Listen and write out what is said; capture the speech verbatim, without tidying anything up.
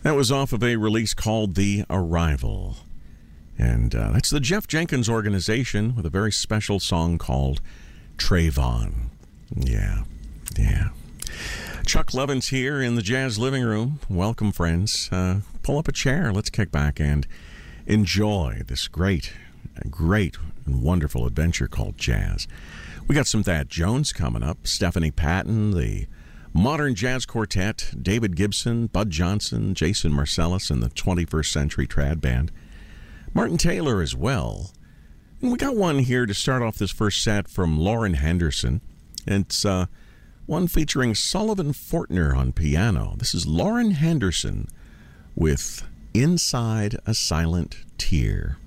That was off of a release called The Arrival. And uh, that's the Jeff Jenkins Organization with a very special song called Trayvon. Yeah, yeah. Chuck Levin's here in the Jazz Living Room. Welcome, friends. Uh, pull up a chair. Let's kick back and enjoy this great, great and wonderful adventure called jazz. We got some Thad Jones coming up, Stephanie Patton, the Modern Jazz Quartet, David Gibson, Bud Johnson, Jason Marcellus, and the twenty-first Century Trad Band. Martin Taylor as well. And we got one here to start off this first set from Lauren Henderson. It's uh, one featuring Sullivan Fortner on piano. This is Lauren Henderson with Inside a Silent Tear.